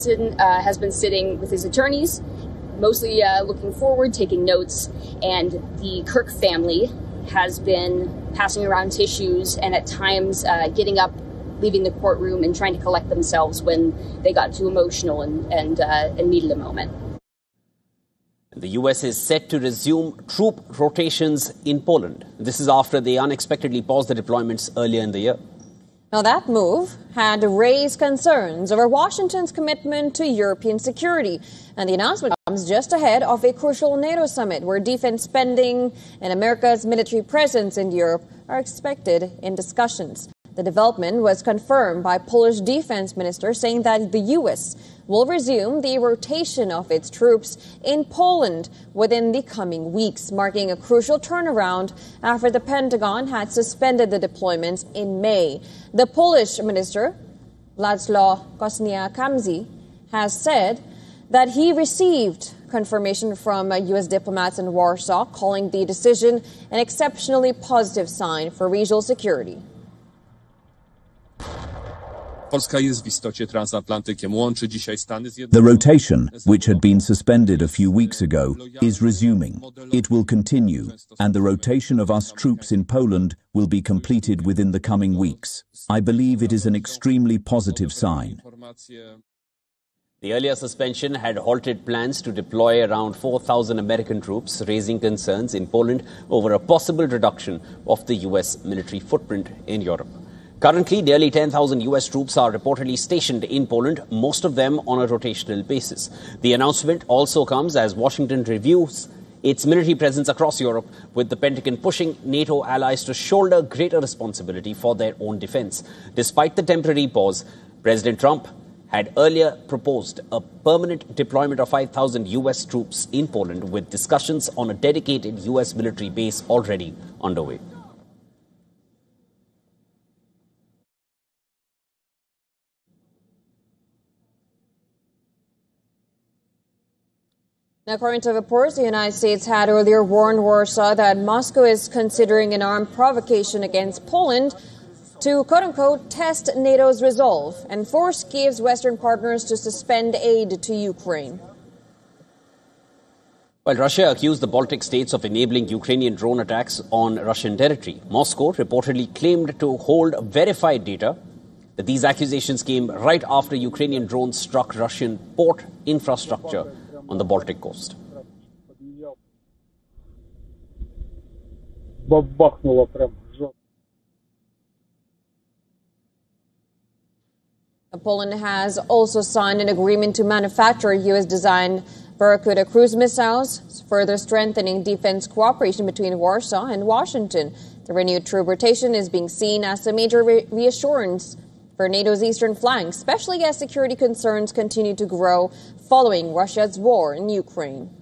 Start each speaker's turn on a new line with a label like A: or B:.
A: Has been sitting with his attorneys, mostly looking forward, taking notes, and the Kirk family has been passing around tissues and at times getting up, leaving the courtroom and trying to collect themselves when they got too emotional and needed a moment.
B: The U.S. is set to resume troop rotations in Poland. This is after they unexpectedly paused the deployments earlier in the year.
C: Now, that move had raised concerns over Washington's commitment to European security. And the announcement comes just ahead of a crucial NATO summit where defense spending and America's military presence in Europe are expected in discussions. The development was confirmed by Polish defense minister saying that the U.S. will resume the rotation of its troops in Poland within the coming weeks, marking a crucial turnaround after the Pentagon had suspended the deployments in May. The Polish minister, Laszlo Kosiniak-Kamysz, has said that he received confirmation from U.S. diplomats in Warsaw, calling the decision an exceptionally positive sign for regional security.
D: The rotation, which had been suspended a few weeks ago, is resuming. It will continue, and the rotation of us troops in Poland will be completed within the coming weeks. I believe it is an extremely positive sign.
B: The earlier suspension had halted plans to deploy around 4,000 American troops, raising concerns in Poland over a possible reduction of the U.S. military footprint in Europe. Currently, nearly 10,000 U.S. troops are reportedly stationed in Poland, most of them on a rotational basis. The announcement also comes as Washington reviews its military presence across Europe, with the Pentagon pushing NATO allies to shoulder greater responsibility for their own defense. Despite the temporary pause, President Trump had earlier proposed a permanent deployment of 5,000 U.S. troops in Poland, with discussions on a dedicated U.S. military base already underway.
C: Now, according to reports, the United States had earlier warned Warsaw that Moscow is considering an armed provocation against Poland to, quote-unquote, test NATO's resolve and force Kiev's Western partners to suspend aid to Ukraine.
B: While Russia accused the Baltic states of enabling Ukrainian drone attacks on Russian territory, Moscow reportedly claimed to hold verified data that these accusations came right after Ukrainian drones struck Russian port infrastructure on the Baltic coast.
C: Poland has also signed an agreement to manufacture U.S.-designed Barracuda cruise missiles, further strengthening defense cooperation between Warsaw and Washington. The renewed troop rotation is being seen as a major reassurance for NATO's eastern flank, especially as security concerns continue to grow following Russia's war in Ukraine.